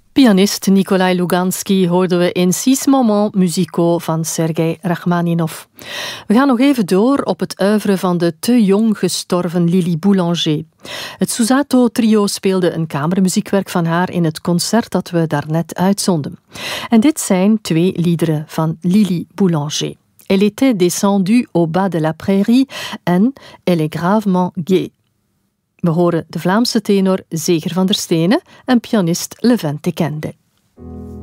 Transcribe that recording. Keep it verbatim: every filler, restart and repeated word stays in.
Pianist Nikolai Lugansky hoorden we in Six Moments Musicaux van Sergei Rachmaninov. We gaan nog even door op het oeuvre van de te jong gestorven Lili Boulanger. Het Susato-trio speelde een kamermuziekwerk van haar in het concert dat we daarnet uitzonden. En dit zijn twee liederen van Lili Boulanger. Elle était descendue au bas de la prairie en Elle est gravement gaie. We horen de Vlaamse tenor Zeger van der Stenen en pianist Levent de Kende.